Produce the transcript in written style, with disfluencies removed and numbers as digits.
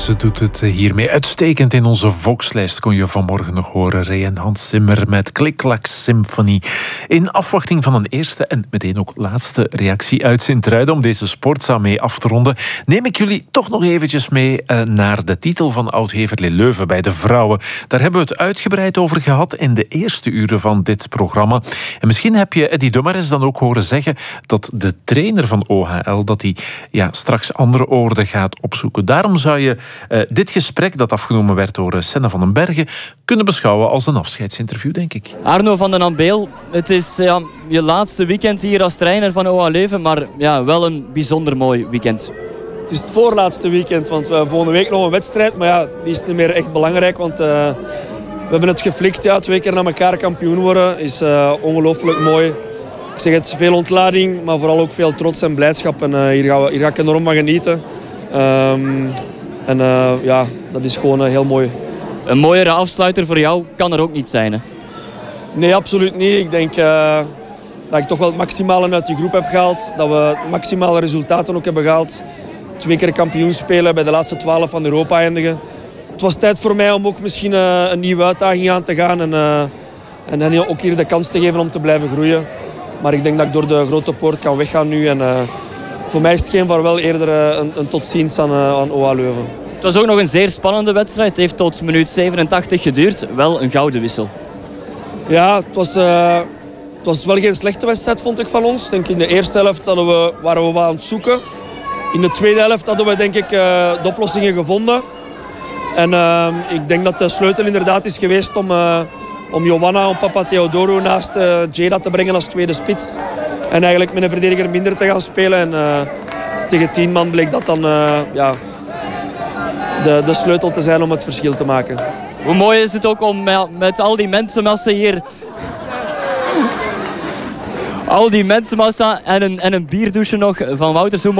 Ze doet het hiermee uitstekend in onze Volkslijst. Kon je vanmorgen nog horen. Ray en Hans Zimmer met Klik-Klak Symphony. In afwachting van een eerste en meteen ook laatste reactie uit Sint-Truiden om deze sportzaal mee af te ronden, neem ik jullie toch nog eventjes mee naar de titel van Oud-Heverlee Leuven bij de vrouwen. Daar hebben we het uitgebreid over gehad in de eerste uren van dit programma. En misschien heb je Eddy Domares dan ook horen zeggen dat de trainer van OHL dat hij straks andere oorden gaat opzoeken. Daarom zou je dit gesprek, dat afgenomen werd door Senne van den Bergen, kunnen beschouwen als een afscheidsinterview, denk ik. Arno van den Ambeel, het is je laatste weekend hier als trainer van OHL Leuven, maar wel een bijzonder mooi weekend. Het is het voorlaatste weekend, want we hebben volgende week nog een wedstrijd, maar die is niet meer echt belangrijk, want we hebben het geflikt. 2 keer na elkaar kampioen worden is ongelooflijk mooi. Ik zeg het, veel ontlading, maar vooral ook veel trots en blijdschap. En hier ga ik enorm van genieten. Dat is gewoon heel mooi. Een mooiere afsluiter voor jou kan er ook niet zijn, hè? Nee, absoluut niet. Ik denk dat ik toch wel het maximale uit die groep heb gehaald. Dat we het maximale resultaten ook hebben gehaald. 2 keer kampioen spelen, bij de laatste 12 van Europa eindigen. Het was tijd voor mij om ook misschien een nieuwe uitdaging aan te gaan. En hen ook hier de kans te geven om te blijven groeien. Maar ik denk dat ik door de grote poort kan weggaan nu. En voor mij is het geen vaarwel, eerder een tot ziens aan OHL Leuven. Het was ook nog een zeer spannende wedstrijd. Het heeft tot minuut 87 geduurd. Wel een gouden wissel. Ja, het was wel geen slechte wedstrijd, vond ik, van ons. Ik denk in de eerste helft waren we wat aan het zoeken. In de tweede helft hadden we, denk ik, de oplossingen gevonden. En ik denk dat de sleutel inderdaad is geweest om Johanna, om Papa Theodoro naast Jada te brengen als tweede spits. En eigenlijk met een verdediger minder te gaan spelen. En tegen 10 man bleek dat dan de sleutel te zijn om het verschil te maken. Hoe mooi is het ook om met al die mensenmassa hier... al die mensenmassa en een bierdouche nog van Wouters.